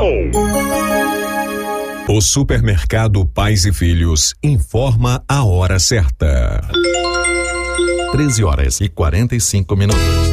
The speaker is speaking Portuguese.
O supermercado Pais e Filhos informa a hora certa. 13h45.